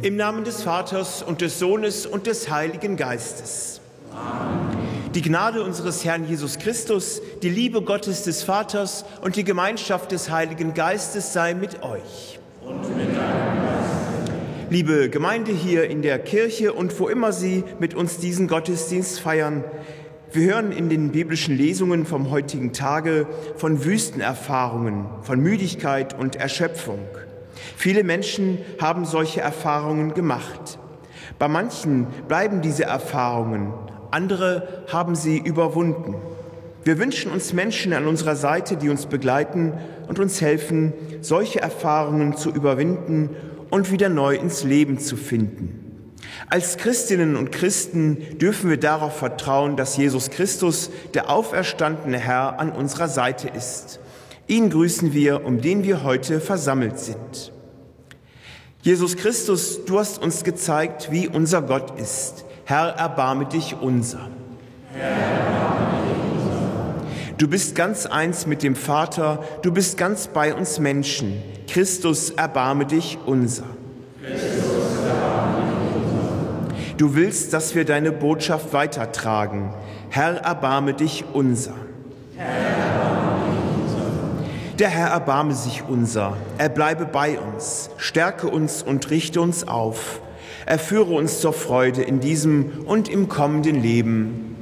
Im Namen des Vaters und des Sohnes und des Heiligen Geistes. Amen. Die Gnade unseres Herrn Jesus Christus, die Liebe Gottes des Vaters und die Gemeinschaft des Heiligen Geistes sei mit euch. Und mit deinem Geist. Liebe Gemeinde hier in der Kirche und wo immer Sie mit uns diesen Gottesdienst feiern, wir hören in den biblischen Lesungen vom heutigen Tage von Wüstenerfahrungen, von Müdigkeit und Erschöpfung. Viele Menschen haben solche Erfahrungen gemacht. Bei manchen bleiben diese Erfahrungen, andere haben sie überwunden. Wir wünschen uns Menschen an unserer Seite, die uns begleiten und uns helfen, solche Erfahrungen zu überwinden und wieder neu ins Leben zu finden. Als Christinnen und Christen dürfen wir darauf vertrauen, dass Jesus Christus, der auferstandene Herr, an unserer Seite ist. Ihn grüßen wir, um den wir heute versammelt sind. Jesus Christus, du hast uns gezeigt, wie unser Gott ist. Herr, erbarme dich unser. Herr, erbarme dich unser. Du bist ganz eins mit dem Vater, du bist ganz bei uns Menschen. Christus, erbarme dich unser. Christus, erbarme dich unser. Du willst, dass wir deine Botschaft weitertragen. Herr, erbarme dich unser. Herr, erbarme dich unser. Der Herr erbarme sich unser. Er bleibe bei uns, stärke uns und richte uns auf. Er führe uns zur Freude in diesem und im kommenden Leben.